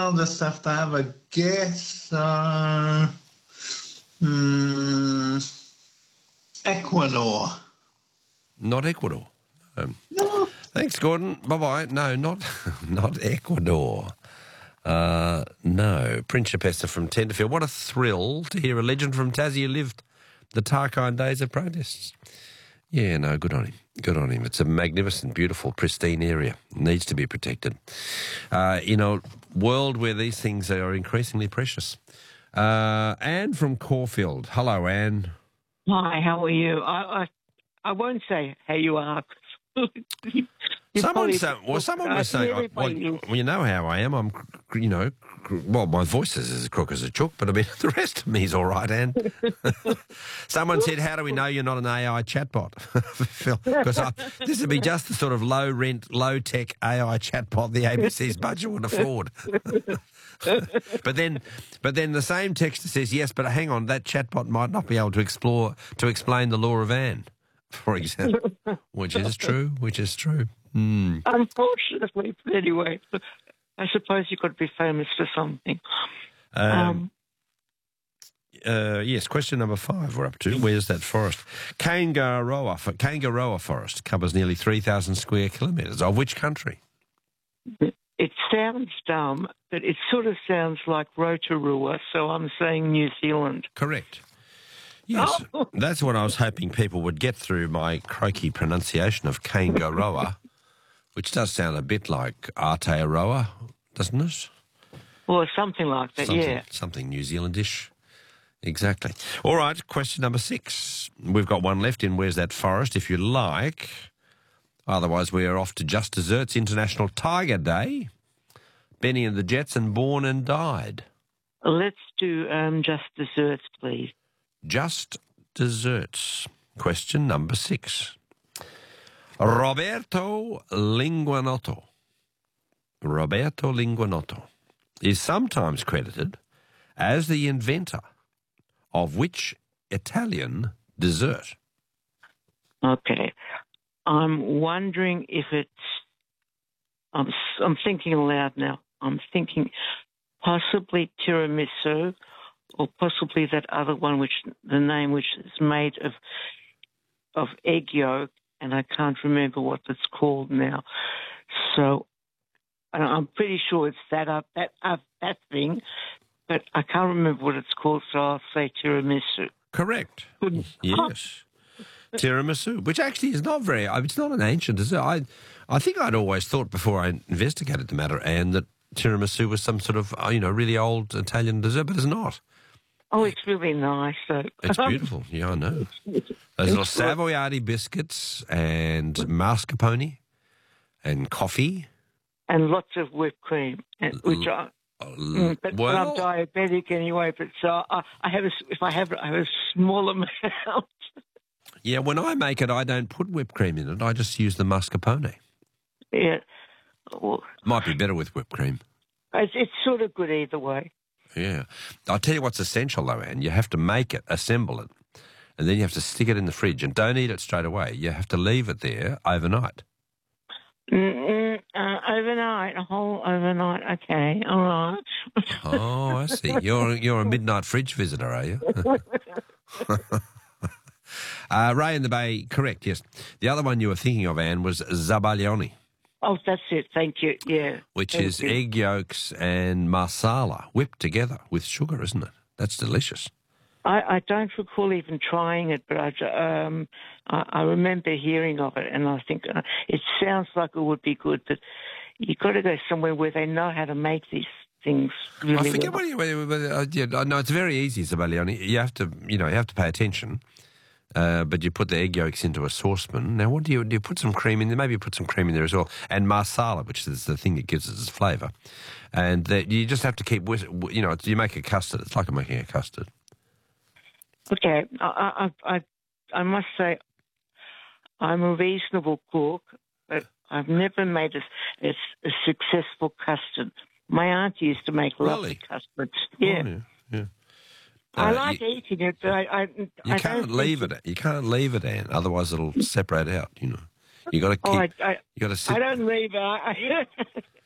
I'll just have to have a guess. Ecuador. Not Ecuador. No. Thanks, Gordon. Bye-bye. No, not Ecuador. No. Principessa from Tenterfield. What a thrill to hear a legend from Tassie who lived the Tarkine days of protests. Yeah, no, good on him. Good on him. It's a magnificent, beautiful, pristine area. It needs to be protected. In a world where these things are increasingly precious. Anne from Caulfield. Hello, Anne. Hi, how are you? I won't say how you are. Someone was saying, well, you know how I am. I'm, well, my voice is as crook as a chook, but I mean, the rest of me is all right, Anne. Someone said, how do we know you're not an AI chatbot? Because this would be just the sort of low-rent, low-tech AI chatbot the ABC's budget would afford. But then the same texter says, yes, but hang on, that chatbot might not be able to explain the law of Anne, for example, which is true. Unfortunately, but anyway, I suppose you've got to be famous for something. Yes, question number 5 we're up to. Where's that forest? Kangaroa Forest covers nearly 3,000 square kilometres. Of which country? It sounds dumb, but it sort of sounds like Rotorua, so I'm saying New Zealand. Correct. Yes, that's what I was hoping people would get through my croaky pronunciation of Kangaroa, which does sound a bit like Aotearoa, doesn't it? Well, something like that, yeah. Something New Zealandish. Exactly. All right, question number 6. We've got one left in Where's That Forest, if you like. Otherwise, we are off to Just Desserts International Tiger Day. Benny and the Jets and Born and Died. Let's do Just Desserts, please. Just Desserts. Question number 6. Roberto Linguanotto is sometimes credited as the inventor of which Italian dessert? Okay. I'm wondering if it's... I'm thinking aloud now. I'm thinking possibly tiramisu, or possibly that other one, which is made of egg yolk, and I can't remember what it's called now. So I'm pretty sure it's that thing, but I can't remember what it's called, so I'll say tiramisu. Correct. Yes. Tiramisu, which actually is not it's not an ancient dessert. I think I'd always thought before I investigated the matter, Anne, that tiramisu was some sort of, really old Italian dessert, but it's not. Oh, it's really nice. It's beautiful. Yeah, I know. Those little Savoiardi biscuits and mascarpone and coffee. And lots of whipped cream, which I'm diabetic anyway, but so I have a small amount. Yeah, when I make it, I don't put whipped cream in it. I just use the mascarpone. Yeah. Well, might be better with whipped cream. It's sort of good either way. Yeah. I'll tell you what's essential, though, Anne. You have to make it, assemble it, and then you have to stick it in the fridge. And don't eat it straight away. You have to leave it there overnight. Overnight, a whole overnight. Okay, all right. Oh, I see. You're a midnight fridge visitor, are you? Ray in the Bay, correct, yes. The other one you were thinking of, Anne, was zabaglione. Oh, that's it. Thank you. Yeah. Which is egg yolks and masala whipped together with sugar, isn't it? That's delicious. I don't recall even trying it, but I remember hearing of it, and I think it sounds like it would be good, but you've got to go somewhere where they know how to make these things really I forget well. No, it's very easy, zabaglione. You have to pay attention. But you put the egg yolks into a saucepan. Now, what do you put some cream in there? Maybe you put some cream in there as well. And masala, which is the thing that gives it its flavour. And you just have to keep, you make a custard. It's like making a custard. Okay. I must say I'm a reasonable cook, but I've never made a successful custard. My auntie used to make lots of custards. Yeah. Oh, yeah. I like eating it, but you can't leave it. You can't leave it, Anne. Otherwise, it'll separate out. You got to keep. You got to sit. I don't leave it.